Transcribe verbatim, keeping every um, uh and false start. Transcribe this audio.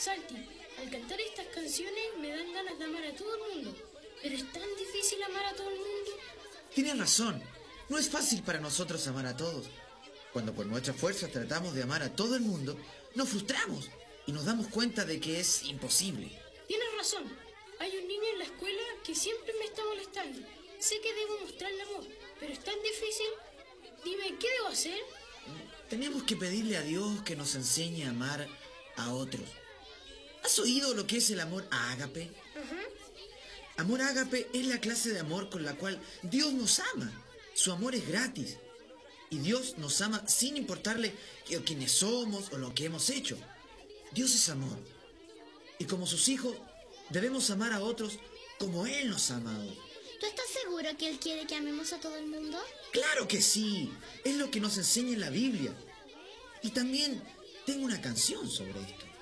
Salty, al cantar estas canciones me dan ganas de amar a todo el mundo. Pero es tan difícil amar a todo el mundo. Tienes razón. No es fácil para nosotros amar a todos. Cuando por nuestras fuerzas tratamos de amar a todo el mundo, nos frustramos y nos damos cuenta de que es imposible. Tienes razón. Hay un niño en la escuela que siempre me está molestando. Sé que debo mostrarle amor, pero es tan difícil. Dime, ¿qué debo hacer? Tenemos que pedirle a Dios que nos enseñe a amar a otros. ¿Has oído lo que es el amor ágape? Ajá. Amor ágape es la clase de amor con la cual Dios nos ama. Su amor es gratis. Y Dios nos ama sin importarle quiénes somos o lo que hemos hecho. Dios es amor. Y como sus hijos, debemos amar a otros como Él nos ha amado. ¿Tú estás seguro que Él quiere que amemos a todo el mundo? ¡Claro que sí! Es lo que nos enseña en la Biblia. Y también tengo una canción sobre esto.